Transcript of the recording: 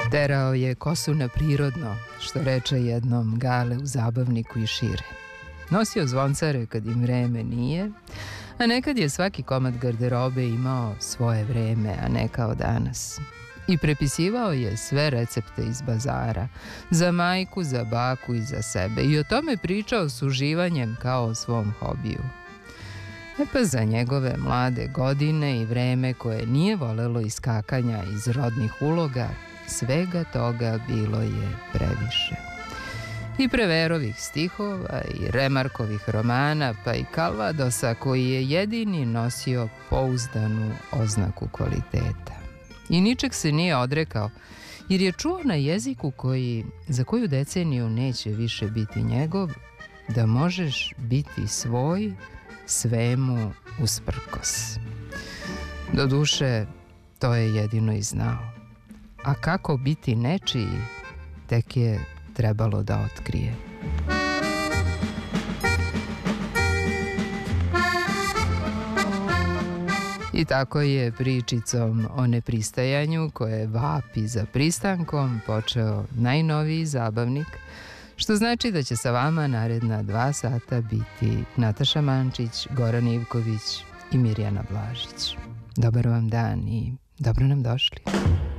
Terao je kosu na prirodno, što reče jednom Gale u zabavniku i šire. Nosio zvoncare kad im vreme nije, a nekad je svaki komad garderobe imao svoje vreme, a ne kao danas. I prepisivao je sve recepte iz bazara, za majku, za baku i za sebe, i o tome pričao s uživanjem kao o svom hobiju. Pa za njegove mlade godine i vreme koje nije volelo iskakanja iz rodnih uloga, svega toga bilo je previše. I Preverovih stihova i Remarkovih romana, pa i Kalvadosa, koji je jedini nosio pouzdanu oznaku kvaliteta. I ničeg se nije odrekao, jer je čuo na jeziku koji za koju deceniju neće više biti njegov, da možeš biti svoj svemu usprkos. Doduše, to je jedino i znao. A kako biti nečiji, tek je trebalo da otkrije. I tako je pričicom o nepristajanju koje vapi za pristankom počeo najnoviji zabavnik, što znači da će sa vama naredna 2 sata biti Nataša Mančić, Goran Ivković i Mirjana Blažić. Dobar vam dan i dobro nam došli.